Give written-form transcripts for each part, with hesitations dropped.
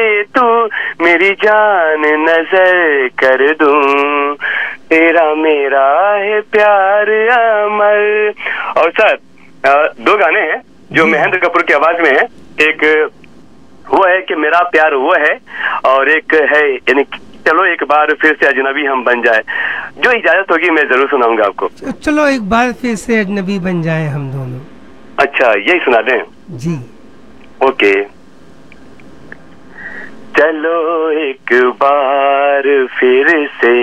तू मेरी जान नजर कर दूं, तेरा मेरा है प्यार अमर। और सर दो गाने हैं जो महेंद्र कपूर की आवाज में है। एक वो है कि मेरा प्यार वो है, और एक है यानी चलो एक बार फिर से अजनबी हम बन जाए। जो इजाजत होगी मैं जरूर सुनाऊंगा आपको। चलो एक बार फिर से अजनबी बन जाए हम दोनों। अच्छा यही सुना दें? जी ओके। चलो एक बार फिर से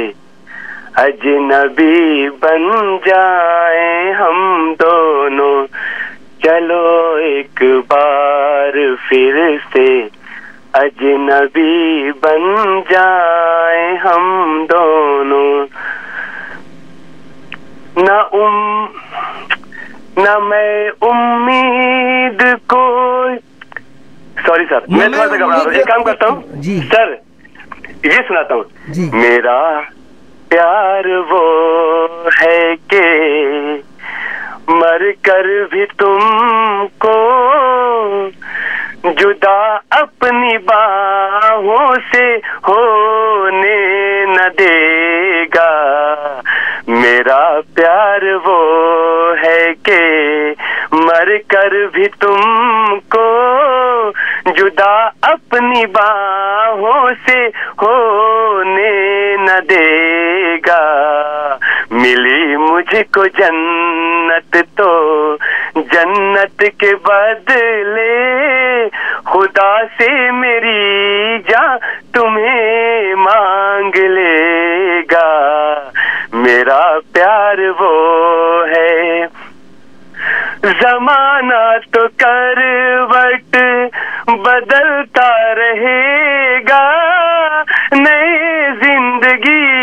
अजनबी बन जाए हम दोनों, चलो एक बार फिर से अजनबी बन जाए हम दोनों। न मैं उम्मीद को, सॉरी सर मैं थोड़ा सा घबरा रहा हूँ, एक काम करता हूँ सर, ये सुनाता हूँ। मेरा प्यार वो है कि मर कर भी तुमको जुदा अपनी बाहों से होने न देगा। मेरा प्यार वो है कि मर कर भी तुमको जुदा अपनी बाहों से होने न देगा। मिली मुझको जन्नत तो जन्नत के बदले खुदा से मेरी जान तुम्हें मांग लेगा। मेरा प्यार वो है, जमाना तो करवट बदलता रहेगा, नई जिंदगी